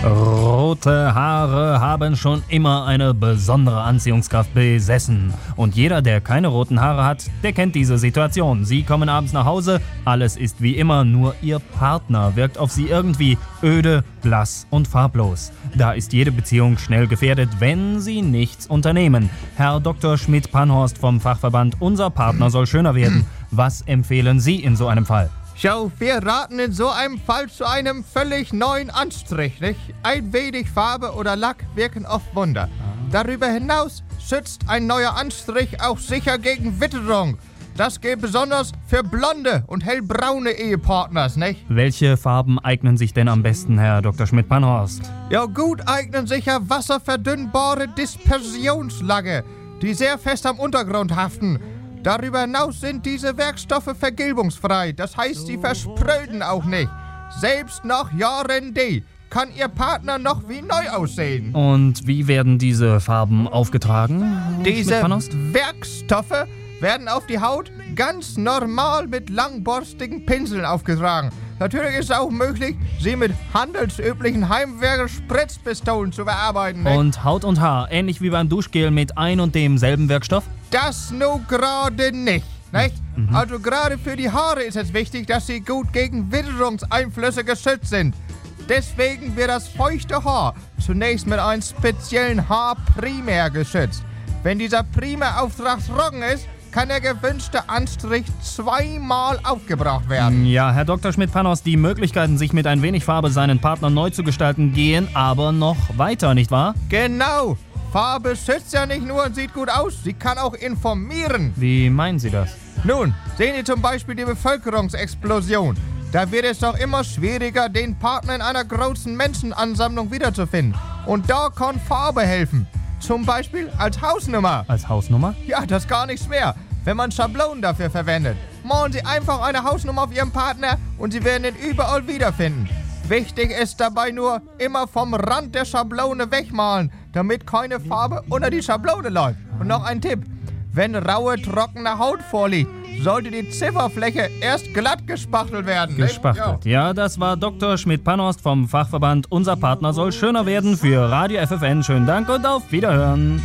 Rote Haare haben schon immer eine besondere Anziehungskraft besessen. Und jeder, der keine roten Haare hat, der kennt diese Situation. Sie kommen abends nach Hause, alles ist wie immer, nur ihr Partner wirkt auf sie irgendwie öde, blass und farblos. Da ist jede Beziehung schnell gefährdet, wenn sie nichts unternehmen. Herr Dr. Schmidt-Panhorst vom Fachverband Unser Partner soll schöner werden. Was empfehlen Sie in so einem Fall? Schau, wir raten in so einem Fall zu einem völlig neuen Anstrich, nicht? Ein wenig Farbe oder Lack wirken oft Wunder. Darüber hinaus schützt ein neuer Anstrich auch sicher gegen Witterung. Das gilt besonders für blonde und hellbraune Ehepartners, nicht? Welche Farben eignen sich denn am besten, Herr Dr. Schmidt-Panhorst? Ja, gut eignen sich ja wasserverdünnbare Dispersionslacke, die sehr fest am Untergrund haften. Darüber hinaus sind diese Werkstoffe vergilbungsfrei, das heißt, sie verspröden auch nicht. Selbst nach Jahren D kann Ihr Partner noch wie neu aussehen. Und wie werden diese Farben aufgetragen? Diese Schmidt-Panhorst? Werkstoffe werden auf die Haut ganz normal mit langborstigen Pinseln aufgetragen. Natürlich ist es auch möglich, sie mit handelsüblichen Heimwerker-Spritzpistolen zu bearbeiten. Nicht? Und Haut und Haar, ähnlich wie beim Duschgel mit ein und demselben Werkstoff? Das nur gerade nicht. Also gerade für die Haare ist es wichtig, dass sie gut gegen Witterungseinflüsse geschützt sind. Deswegen wird das feuchte Haar zunächst mit einem speziellen Haarprimer geschützt. Wenn dieser Primerauftrag trocken ist, kann der gewünschte Anstrich zweimal aufgebraucht werden. Ja, Herr Dr. Schmidt-Panhorst, die Möglichkeiten, sich mit ein wenig Farbe seinen Partner neu zu gestalten, gehen aber noch weiter, nicht wahr? Genau. Farbe schützt ja nicht nur und sieht gut aus, sie kann auch informieren. Wie meinen Sie das? Nun, sehen Sie zum Beispiel die Bevölkerungsexplosion. Da wird es doch immer schwieriger, den Partner in einer großen Menschenansammlung wiederzufinden. Und da kann Farbe helfen. Zum Beispiel als Hausnummer. Als Hausnummer? Ja, das ist gar nicht schwer, wenn man Schablonen dafür verwendet. Malen Sie einfach eine Hausnummer auf Ihren Partner und Sie werden ihn überall wiederfinden. Wichtig ist dabei nur, immer vom Rand der Schablone wegmalen, damit keine Farbe unter die Schablone läuft. Und noch ein Tipp. Wenn raue, trockene Haut vorliegt, sollte die Zifferfläche erst glatt gespachtelt werden. Gespachtelt. Ja, das war Dr. Schmidt-Panhorst vom Fachverband Unser Partner soll schöner werden für Radio FFN. Schönen Dank und auf Wiederhören.